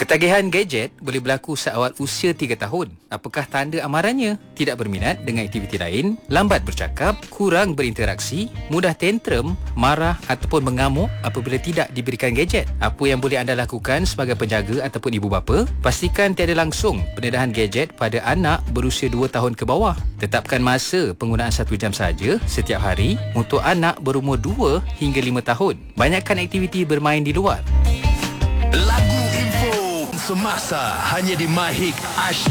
Ketagihan gadget boleh berlaku seawal usia 3 tahun. Apakah tanda amarannya? Tidak berminat dengan aktiviti lain, lambat bercakap, kurang berinteraksi, mudah tantrum, marah ataupun mengamuk apabila tidak diberikan gadget. Apa yang boleh anda lakukan sebagai penjaga ataupun ibu bapa? Pastikan tiada langsung pendedahan gadget pada anak berusia 2 tahun ke bawah. Tetapkan masa penggunaan 1 jam saja setiap hari untuk anak berumur 2 hingga 5 tahun. Banyakkan aktiviti bermain di luar. Lagu info semasa hanya di Mahik Ash.